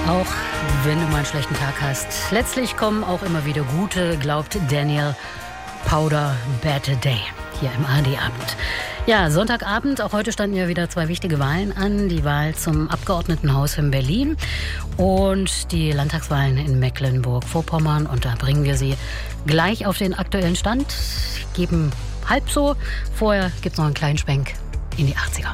Auch wenn du mal einen schlechten Tag hast. Letztlich kommen auch immer wieder gute, glaubt Daniel Powder Bad Day hier im ARD-Abend. Ja, Sonntagabend, auch heute standen ja wieder 2 wichtige Wahlen an. Die Wahl zum Abgeordnetenhaus in Berlin und die Landtagswahlen in Mecklenburg-Vorpommern. Und da bringen wir Sie gleich auf den aktuellen Stand, geben halb so. Vorher gibt es noch einen kleinen Schwenk in die 80er.